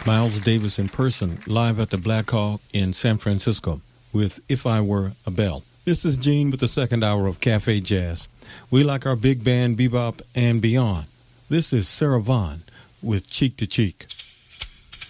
Miles Davis in person, live at the Black Hawk in San Francisco with If I Were a Bell. This is Gene with the second hour of Cafe Jazz. We like our big band, bebop, and beyond. This is Sarah Vaughan with Cheek to Cheek.